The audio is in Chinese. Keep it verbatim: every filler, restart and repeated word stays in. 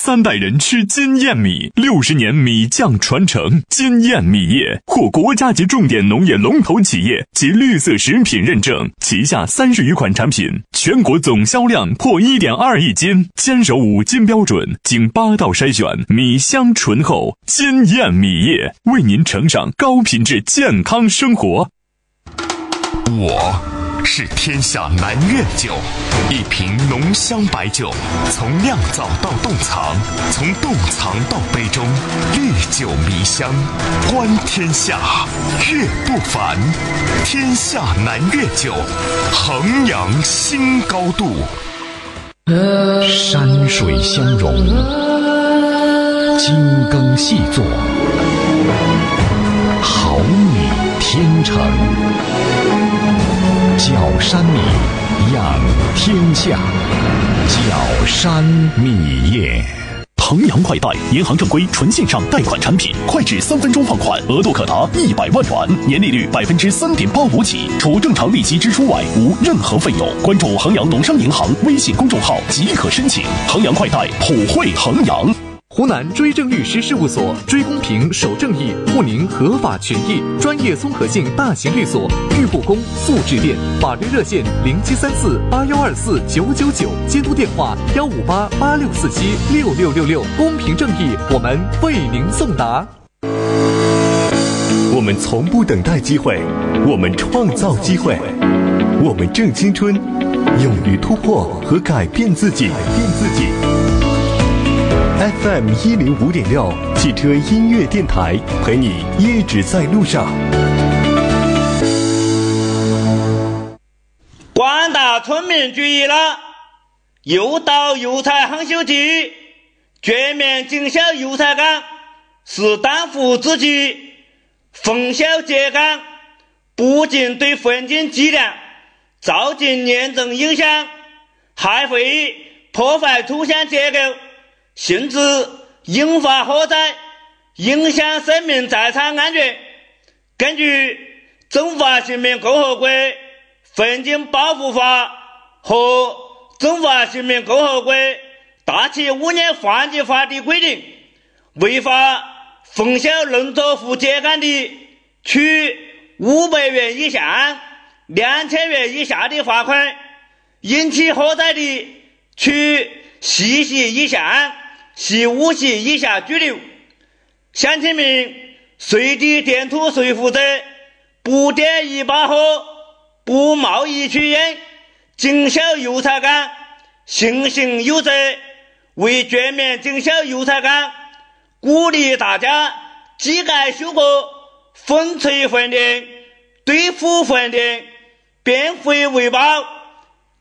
三代人吃金燕米，六十年米酱传承。金燕米业获国家级重点农业龙头企业及绿色食品认证，旗下三十余款产品，全国总销量破 一点二亿斤，坚守五金标准，经八道筛选，米香醇厚。金燕米业为您呈上高品质健康生活。 我是天下南粤酒，一瓶浓香白酒，从酿造到冻藏，从冻藏到杯中，历久弥香，观天下，粤不凡。天下南粤酒，衡阳新高度。山水相融，精耕细作，好米天成。角山米养天下，角山米业。衡阳快贷，银行正规纯线上贷款产品，快至三分钟放款，额度可达一百万元，年利率百分之三点八五起，除正常利息支出外，无任何费用。关注衡阳农商银行微信公众号即可申请。衡阳快贷，普惠衡阳。 湖南追正律师事务所，追公平守正义，护您合法权益，专业综合性大型律所，豫不公速致电，法律热线零七三四八幺二四九九九，监督电话幺五八八六四七六六六六，公平正义，我们为您送达。 我们从不等待机会，我们创造机会，我们正青春，勇于突破和改变自己，改变自己。F M 一零五点六汽车音乐电台，陪你一直在路上。 广大村民注意了，又到油菜夯修季，全面经销油菜杆是当务之急。焚烧秸秆不仅对环境质量造成严重影响，还会破坏土壤结构，甚至引发火灾，影响生命财产安全。根据《中华人民共和国环境保护法》和《中华人民共和国大气污染防治法》的规定，违法焚烧农作物秸秆的，处五百元以上两千元以下的罚款；引起火灾的，处十系以上十五系以下拘留。乡亲们，随地填土随负责，不点一把火，不贸易取烟，经销油菜杆，信心有责。为全面经销油菜杆，鼓励大家机改修过，分锤换电，对付换电，变废为宝。